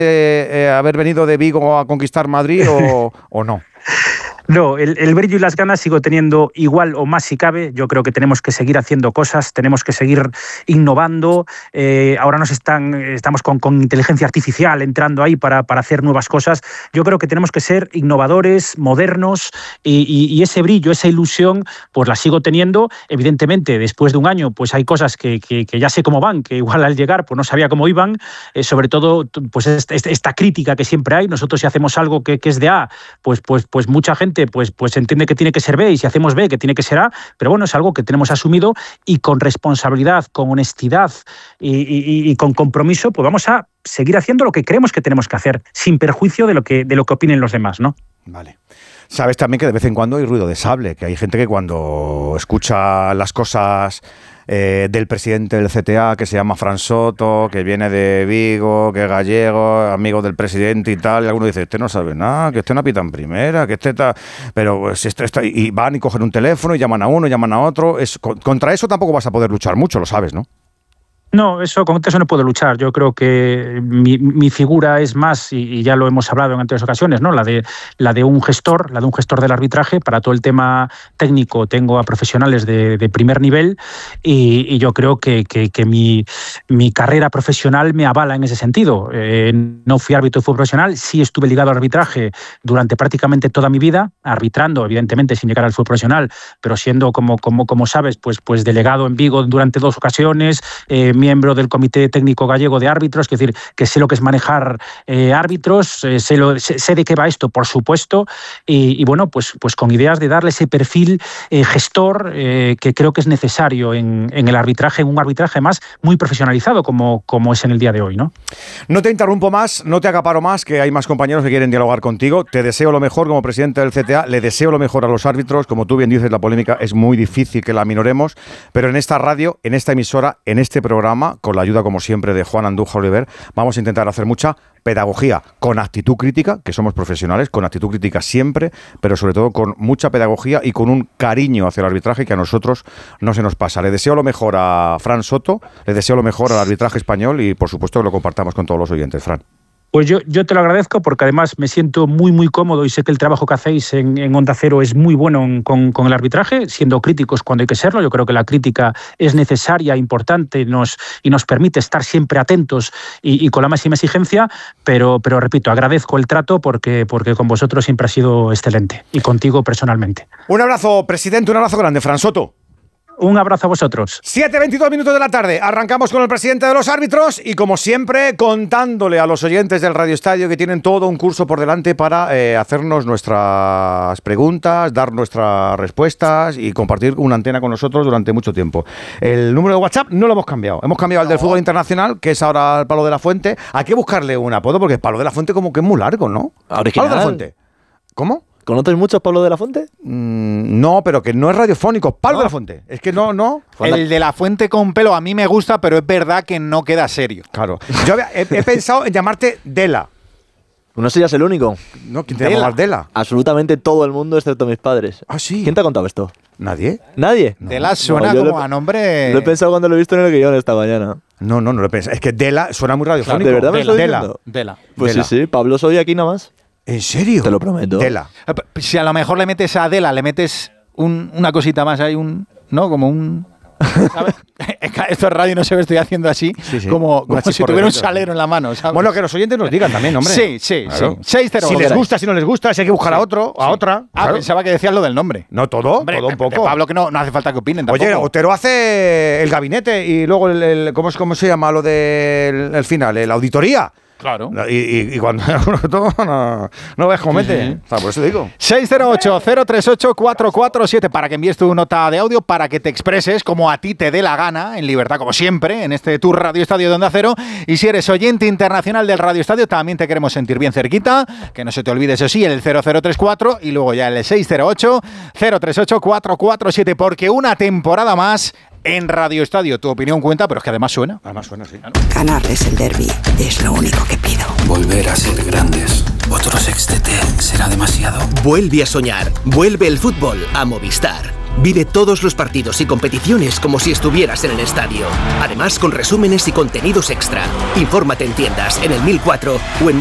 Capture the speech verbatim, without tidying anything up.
eh, eh, haber venido de Vigo a conquistar Madrid o, o no? No, el, el brillo y las ganas sigo teniendo igual o más si cabe. Yo creo que tenemos que seguir haciendo cosas, tenemos que seguir innovando. Eh, ahora nos están, estamos con, con inteligencia artificial entrando ahí para, para hacer nuevas cosas. Yo creo que tenemos que ser innovadores, modernos y, y, y ese brillo, esa ilusión, pues la sigo teniendo. Evidentemente, después de un año, pues hay cosas que, que, que ya sé cómo van, que igual al llegar pues no sabía cómo iban. Eh, sobre todo, pues esta, esta crítica que siempre hay. Nosotros si hacemos algo que, que es de A, pues, pues, pues mucha gente Pues, pues entiende que tiene que ser B y si hacemos B que tiene que ser A, pero bueno, es algo que tenemos asumido y con responsabilidad, con honestidad y, y, y con compromiso, pues vamos a seguir haciendo lo que creemos que tenemos que hacer, sin perjuicio de lo que, de lo que opinen los demás, ¿no? Vale. Sabes también que de vez en cuando hay ruido de sable, que hay gente que cuando escucha las cosas eh, del presidente del C T A, que se llama Fran Soto, que viene de Vigo, que es gallego, amigo del presidente y tal, y alguno dice, este no sabe nada, que este no pita en primera, que este está... Pero pues, este está... Y van y cogen un teléfono y llaman a uno, llaman a otro. Es... Contra eso tampoco vas a poder luchar mucho, lo sabes, ¿no? No, eso, con eso no puedo luchar. Yo creo que mi, mi figura es más, y, y ya lo hemos hablado en anteriores ocasiones, ¿no? La de, la de un gestor, la de un gestor del arbitraje. Para todo el tema técnico tengo a profesionales de, de primer nivel y, y yo creo que, que, que mi, mi carrera profesional me avala en ese sentido. Eh, no fui árbitro de fútbol profesional, sí estuve ligado al arbitraje durante prácticamente toda mi vida, arbitrando, evidentemente sin llegar al fútbol profesional, pero siendo, como, como, como sabes, pues, pues delegado en Vigo durante dos ocasiones, eh, miembro del Comité Técnico Gallego de Árbitros, es decir, que sé lo que es manejar eh, árbitros, eh, sé, lo, sé, sé de qué va esto, por supuesto, y, y bueno, pues, pues con ideas de darle ese perfil eh, gestor eh, que creo que es necesario en, en el arbitraje, en un arbitraje más muy profesionalizado como, como es en el día de hoy, ¿no? No te interrumpo más, no te acaparo más, que hay más compañeros que quieren dialogar contigo. Te deseo lo mejor como presidente del C T A, le deseo lo mejor a los árbitros. Como tú bien dices, la polémica es muy difícil que la minoremos, pero en esta radio, en esta emisora, en este programa, con la ayuda, como siempre, de Juan Andújar Oliver, vamos a intentar hacer mucha pedagogía con actitud crítica, que somos profesionales, con actitud crítica siempre, pero sobre todo con mucha pedagogía y con un cariño hacia el arbitraje que a nosotros no se nos pasa. Le deseo lo mejor a Fran Soto, le deseo lo mejor al arbitraje español y, por supuesto, que lo compartamos con todos los oyentes. Fran. Pues yo, yo te lo agradezco porque además me siento muy, muy cómodo y sé que el trabajo que hacéis en, en Onda Cero es muy bueno en, con, con el arbitraje, siendo críticos cuando hay que serlo. Yo creo que la crítica es necesaria, importante nos, y nos permite estar siempre atentos y, y con la máxima exigencia, pero, pero repito, agradezco el trato porque, porque con vosotros siempre ha sido excelente y contigo personalmente. Un abrazo, presidente, un abrazo grande, Fran Soto. Un abrazo a vosotros. siete veintidós minutos de la tarde. Arrancamos con el presidente de los árbitros y, como siempre, contándole a los oyentes del Radio Estadio que tienen todo un curso por delante para eh, hacernos nuestras preguntas, dar nuestras respuestas y compartir una antena con nosotros durante mucho tiempo. El número de WhatsApp no lo hemos cambiado. Hemos cambiado el del fútbol internacional, que es ahora el Palo de la Fuente. Hay que buscarle un apodo porque el Palo de la Fuente como que es muy largo, ¿no? Original. Palo de la Fuente. ¿Cómo? ¿Conoces mucho a Pablo de la Fuente? Mm, no, pero que no es radiofónico. Pablo no. de la Fuente. Es que no, no. El de la Fuente con pelo a mí me gusta, pero es verdad que no queda serio. Claro. Yo había, he, he pensado en llamarte Dela. No serías el único. No, ¿quién te llama más Dela? Absolutamente todo el mundo, excepto mis padres. Ah, sí. ¿Quién te ha contado esto? ¿Nadie? ¿Nadie? No. Dela suena no, como lo, a nombre... Lo he pensado cuando lo he visto en el guión esta mañana. No, no, no lo he pensado. Es que Dela suena muy radiofónico. ¿De verdad me Dela. estoy Dela. diciendo? Dela. Pues Dela. sí, sí. Pablo soy aquí nada más. ¿En serio? Te lo prometo. Dela. Si a lo mejor le metes a Dela, le metes un, una cosita más, hay un... ¿No? Como un... ¿Sabes? Esto es radio, no sé, estoy haciendo así, sí, sí. como, como si tuviera un salero en la mano, ¿sabes? Bueno, que los oyentes nos digan también, hombre. Sí, sí, claro. sí. seis cero. Si les gusta, si no les gusta, si hay que buscar sí. a otro, a sí. otra. Ah, claro. Pensaba que decías lo del nombre. No, todo, hombre, todo un poco. De Pablo, que no, no hace falta que opinen tampoco. Oye, Otero hace el gabinete y luego, el, el, ¿cómo, ¿cómo se llama lo del el final? La auditoría. Claro. Y, y, y cuando no, no ves cómo mete. Sí, sí. O sea, por eso digo. seis cero ocho, cero tres ocho, cuatro cuatro siete para que envíes tu nota de audio, para que te expreses como a ti te dé la gana, en libertad como siempre, en este Tour Radio Estadio de Onda Cero. Y si eres oyente internacional del Radio Estadio, también te queremos sentir bien cerquita. Que no se te olvide, eso sí, el cero cero tres cuatro y luego ya el seis cero ocho, cero tres ocho, cuatro cuatro siete, porque una temporada más en Radio Estadio. Tu opinión cuenta, pero es que además suena. Además suena, sí. Ganarles el derbi es lo único que pido. Volver a ser grandes. Otro sextete será demasiado. Vuelve a soñar. Vuelve el fútbol a Movistar. Vive todos los partidos y competiciones como si estuvieras en el estadio. Además, con resúmenes y contenidos extra. Infórmate en tiendas, en el mil cuatro o en